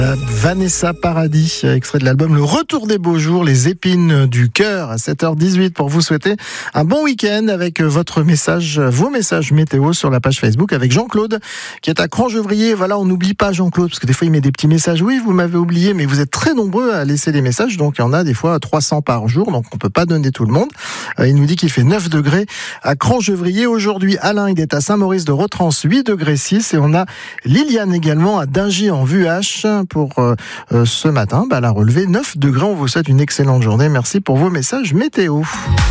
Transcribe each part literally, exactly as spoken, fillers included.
Vanessa Paradis, extrait de l'album Le Retour des Beaux Jours, les épines du cœur à sept heures dix-huit pour vous souhaiter un bon week-end avec votre message, vos messages météo sur la page Facebook avec Jean-Claude qui est à Crangevrier. Voilà, on n'oublie pas Jean-Claude parce que des fois il met des petits messages. Oui, vous m'avez oublié, mais vous êtes très nombreux à laisser des messages, donc il y en a des fois trois cents par jour, donc on peut pas donner tout le monde. Il nous dit qu'il fait neuf degrés à Crangevrier aujourd'hui. Alain, il est à Saint-Maurice de Retrans, huit degrés six, et on a Liliane également à Dingy en V U H pour euh, euh, ce matin, bah, elle a relevé neuf degrés. On vous souhaite une excellente journée. Merci pour vos messages météo.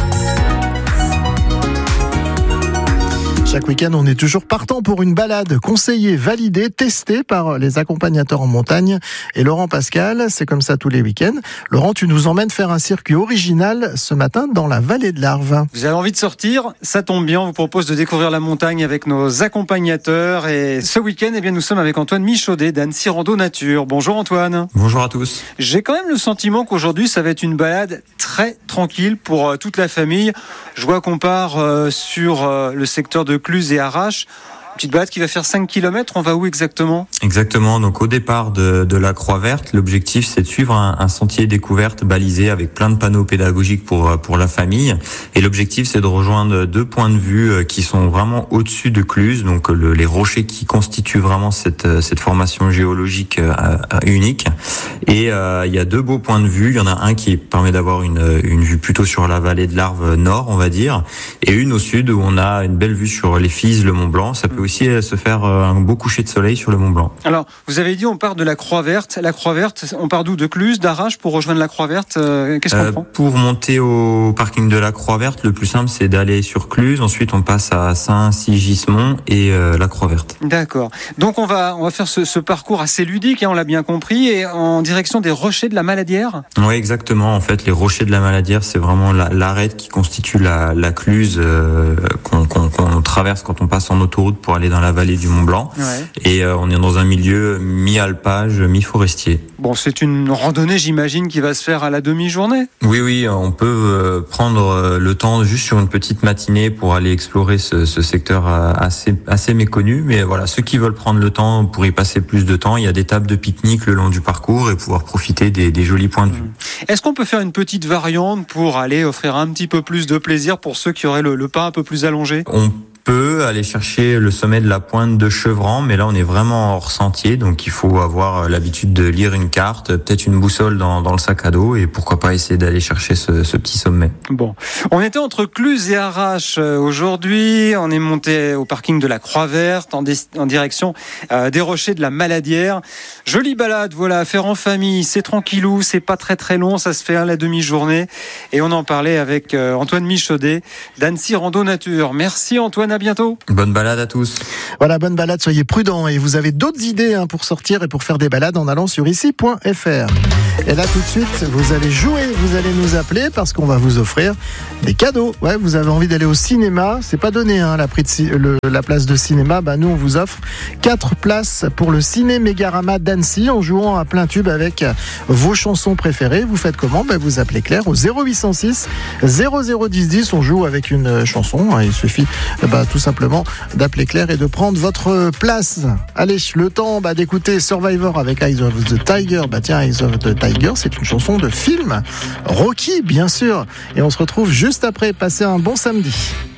Chaque week-end, on est toujours partant pour une balade conseillée, validée, testée par les accompagnateurs en montagne. Et Laurent Pascal, c'est comme ça tous les week-ends. Laurent, tu nous emmènes faire un circuit original ce matin dans la vallée de l'Arve. Vous avez envie de sortir? Ça tombe bien, on vous propose de découvrir la montagne avec nos accompagnateurs. Et ce week-end, eh bien, nous sommes avec Antoine Michaudet d'Annecy Rando Nature. Bonjour Antoine. Bonjour à tous. J'ai quand même le sentiment qu'aujourd'hui, ça va être une balade très tranquille pour euh, toute la famille. Je vois qu'on part euh, sur euh, le secteur de Cluses et Arrache. Petite balade qui va faire cinq kilomètres, on va où exactement ? Exactement, donc au départ de, de la Croix Verte, l'objectif c'est de suivre un, un sentier découverte balisé avec plein de panneaux pédagogiques pour, pour la famille. Et l'objectif c'est de rejoindre deux points de vue qui sont vraiment au-dessus de Cluses, donc le, les rochers qui constituent vraiment cette, cette formation géologique euh, unique. Et euh, il y a deux beaux points de vue, il y en a un qui permet d'avoir une, une vue plutôt sur la vallée de l'Arve nord, on va dire, et une au sud où on a une belle vue sur les Fises, le Mont Blanc. Ça peut aussi se faire un beau coucher de soleil sur le Mont Blanc. Alors, vous avez dit on part de la Croix Verte. La Croix Verte, on part d'où? De Cluses, d'Arrache pour rejoindre la Croix Verte. euh, Qu'est-ce qu'on euh, prend? Pour monter au parking de la Croix Verte, le plus simple c'est d'aller sur Cluses. Ensuite, on passe à Saint-Sigismond et euh, la Croix Verte. D'accord. Donc, on va on va faire ce, ce parcours assez ludique, hein, on l'a bien compris, et en direction des rochers de la Maladière. Oui, exactement. En fait, les rochers de la Maladière, c'est vraiment la, l'arête qui constitue la, la Cluse euh, qu'on, qu'on, qu'on traverse quand on passe en autoroute pour aller dans la vallée du Mont Blanc. Ouais. Et euh, on est dans un milieu mi-alpage, mi-forestier. Bon, c'est une randonnée, j'imagine, qui va se faire à la demi-journée. Oui, oui, on peut euh, prendre euh, le temps juste sur une petite matinée pour aller explorer ce, ce secteur euh, assez, assez méconnu. Mais voilà, ceux qui veulent prendre le temps pour y passer plus de temps, il y a des tables de pique-nique le long du parcours et pouvoir profiter des, des jolis points de vue. Est-ce qu'on peut faire une petite variante pour aller offrir un petit peu plus de plaisir pour ceux qui auraient le, le pas un peu plus allongé ? On peut aller chercher le sommet de la pointe de Chevran, mais là on est vraiment hors sentier, donc il faut avoir l'habitude de lire une carte, peut-être une boussole dans, dans le sac à dos, et pourquoi pas essayer d'aller chercher ce, ce petit sommet. Bon, on était entre Cluses et Arrache aujourd'hui, on est monté au parking de la Croix Verte en, des, en direction euh, des rochers de la Maladière. Jolie balade, voilà, à faire en famille, c'est tranquillou, c'est pas très très long, ça se fait à la demi-journée, et on en parlait avec euh, Antoine Michaudet d'Annecy Rando Nature. Merci Antoine. À bientôt. Bonne balade à tous. Voilà, bonne balade, soyez prudents et vous avez d'autres idées hein, pour sortir et pour faire des balades en allant sur ici point f r. Et là tout de suite, vous allez jouer, vous allez nous appeler parce qu'on va vous offrir des cadeaux. Ouais, vous avez envie d'aller au cinéma, c'est pas donné hein, la, prix de, le, la place de cinéma, bah nous on vous offre quatre places pour le Ciné Mégarama d'Annecy en jouant à plein tube avec vos chansons préférées. Vous faites comment? Bah, vous appelez Claire au zéro huit cent six zéro zéro dix dix, on joue avec une chanson, hein, il suffit bah, tout simplement d'appeler Claire et de prendre votre place. Allez, le temps bah, d'écouter Survivor avec Eyes of the Tiger. Bah tiens, Eyes of the Tiger, c'est une chanson de film Rocky, bien sûr. Et on se retrouve juste après. Passez un bon samedi.